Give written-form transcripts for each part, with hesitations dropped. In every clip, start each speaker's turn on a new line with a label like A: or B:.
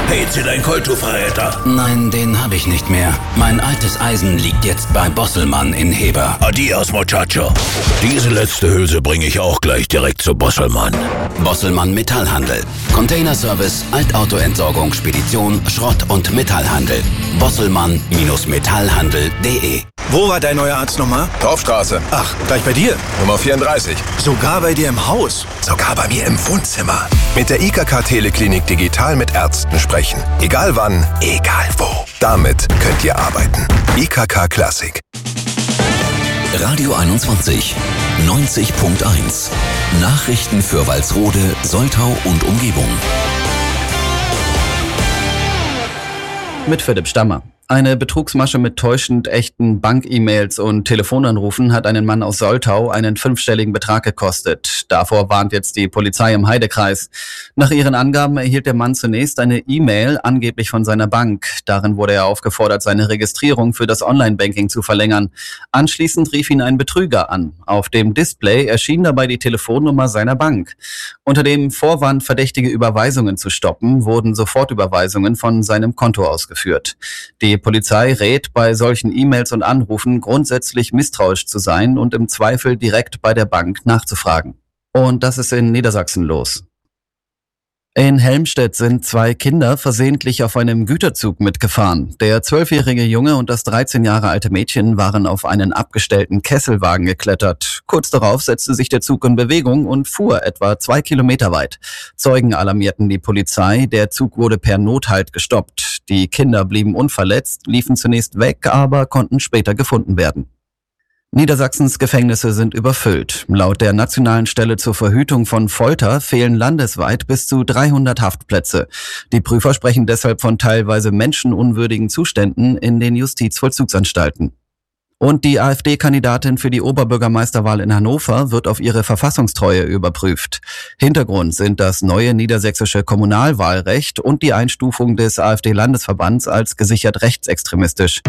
A: Hey, zieh dein Colt, du Verräter.
B: Nein, den habe ich nicht mehr. Mein altes Eisen liegt jetzt bei Bosselmann in Heber.
A: Adios, Muchacho. Diese letzte Hülse bringe ich auch gleich direkt zu Bosselmann.
B: Bosselmann Metallhandel. Containerservice, Altautoentsorgung, Spedition, Schrott- und Metallhandel. Bosselmann-Metallhandel.de.
C: Wo war dein neuer Arzt nochmal?
D: Dorfstraße.
C: Ach, gleich bei dir.
D: Nummer 34.
C: Sogar bei dir im Haus.
D: Sogar bei mir im Wohnzimmer. Mit der IKK Teleklinik digital mit Ärzten sprechen. Egal wann, egal wo. Damit könnt ihr arbeiten. IKK Klassik.
E: Radio 21 90.1. Nachrichten für Walsrode, Soltau und Umgebung.
F: Mit Philipp Stammer. Eine Betrugsmasche mit täuschend echten Bank-E-Mails und Telefonanrufen hat einen Mann aus Soltau einen 5-stelligen Betrag gekostet. Davor warnt jetzt die Polizei im Heidekreis. Nach ihren Angaben erhielt der Mann zunächst eine E-Mail, angeblich von seiner Bank. Darin wurde er aufgefordert, seine Registrierung für das Online-Banking zu verlängern. Anschließend rief ihn ein Betrüger an. Auf dem Display erschien dabei die Telefonnummer seiner Bank. Unter dem Vorwand, verdächtige Überweisungen zu stoppen, wurden Sofortüberweisungen von seinem Konto ausgeführt. Die Polizei rät, bei solchen E-Mails und Anrufen grundsätzlich misstrauisch zu sein und im Zweifel direkt bei der Bank nachzufragen. Und das ist in Niedersachsen los. In Helmstedt sind 2 Kinder versehentlich auf einem Güterzug mitgefahren. Der 12-jährige Junge und das 13 Jahre alte Mädchen waren auf einen abgestellten Kesselwagen geklettert. Kurz darauf setzte sich der Zug in Bewegung und fuhr etwa 2 Kilometer weit. Zeugen alarmierten die Polizei, der Zug wurde per Nothalt gestoppt. Die Kinder blieben unverletzt, liefen zunächst weg, aber konnten später gefunden werden. Niedersachsens Gefängnisse sind überfüllt. Laut der Nationalen Stelle zur Verhütung von Folter fehlen landesweit bis zu 300 Haftplätze. Die Prüfer sprechen deshalb von teilweise menschenunwürdigen Zuständen in den Justizvollzugsanstalten. Und die AfD-Kandidatin für die Oberbürgermeisterwahl in Hannover wird auf ihre Verfassungstreue überprüft. Hintergrund sind das neue niedersächsische Kommunalwahlrecht und die Einstufung des AfD-Landesverbands als gesichert rechtsextremistisch.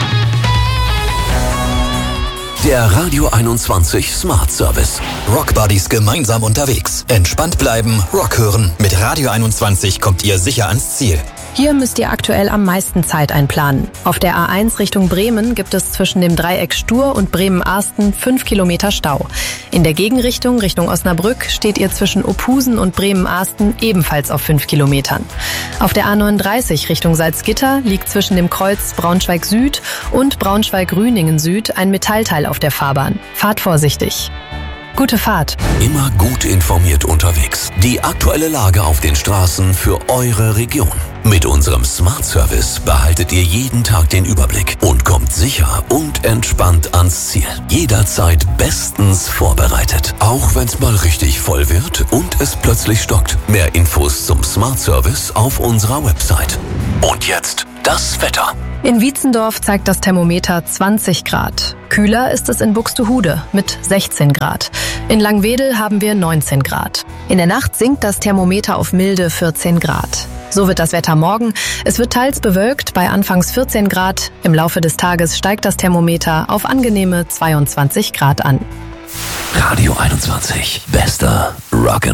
E: Der Radio 21 Smart Service.
G: Rock Buddies gemeinsam unterwegs. Entspannt bleiben, Rock hören. Mit Radio 21 kommt ihr sicher ans Ziel.
H: Hier müsst ihr aktuell am meisten Zeit einplanen. Auf der A1 Richtung Bremen gibt es zwischen dem Dreieck Stur und Bremen-Arsten 5 Kilometer Stau. In der Gegenrichtung Richtung Osnabrück steht ihr zwischen Ophusen und Bremen-Arsten ebenfalls auf 5 Kilometern. Auf der A39 Richtung Salzgitter liegt zwischen dem Kreuz Braunschweig Süd und Braunschweig-Rüningen Süd ein Metallteil auf der Fahrbahn. Fahrt vorsichtig. Gute Fahrt.
E: Immer gut informiert unterwegs. Die aktuelle Lage auf den Straßen für eure Region. Mit unserem Smart Service behaltet ihr jeden Tag den Überblick und kommt sicher und entspannt ans Ziel. Jederzeit bestens vorbereitet. Auch wenn es mal richtig voll wird und es plötzlich stockt. Mehr Infos zum Smart Service auf unserer Website. Und jetzt das Wetter.
H: In Wietzendorf zeigt das Thermometer 20 Grad. Kühler ist es in Buxtehude mit 16 Grad. In Langwedel haben wir 19 Grad. In der Nacht sinkt das Thermometer auf milde 14 Grad. So wird das Wetter morgen. Es wird teils bewölkt bei anfangs 14 Grad. Im Laufe des Tages steigt das Thermometer auf angenehme 22 Grad an.
E: Radio 21. Bester Rock'n'Roll.